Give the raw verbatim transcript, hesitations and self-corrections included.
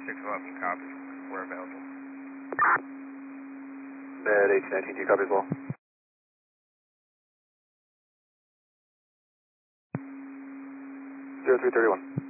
six eleven, copy. We're available. Med H nineteen G, copy as well. zero three thirty-one.